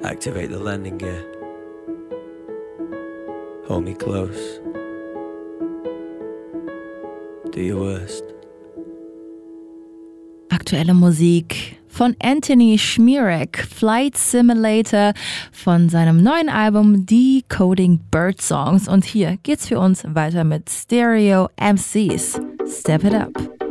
Activate the landing gear. Hold me close. Do your worst. Aktuelle Musik von Anthony Szmierek, Flight Simulator von seinem neuen Album Decoding Birdsongs. Und hier geht's für uns weiter mit Stereo MCs. Step it up.